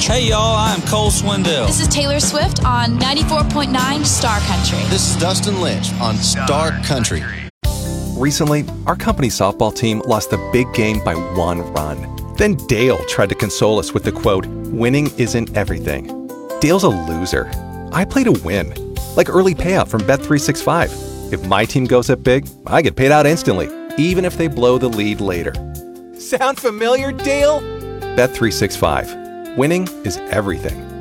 Hey y'all, I'm Cole Swindell. This is Taylor Swift on 94.9 Star Country. This is Dustin Lynch on Star Country. Recently, our company softball team lost the big game by 1 run. Then Dale tried to console us with the quote, "Winning isn't everything." Dale's a loser. I play to win. Like early payout from Bet365. If my team goes up big, I get paid out instantly, even if they blow the lead later. Sound familiar, Dale? Bet365. Winning is everything.